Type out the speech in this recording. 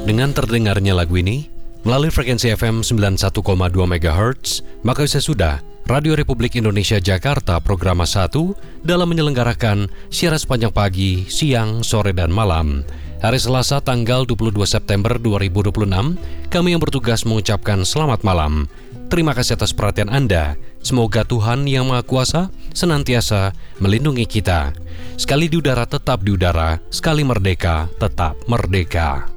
Dengan terdengarnya lagu ini melalui frekuensi FM 91,2 MHz, maka sudah Radio Republik Indonesia Jakarta Programa 1 dalam menyelenggarakan siaran sepanjang pagi, siang, sore, dan malam. Hari Selasa tanggal 22 September 2026, kami yang bertugas mengucapkan selamat malam. Terima kasih atas perhatian Anda. Semoga Tuhan Yang Maha Kuasa senantiasa melindungi kita. Sekali di udara tetap di udara, sekali merdeka tetap merdeka.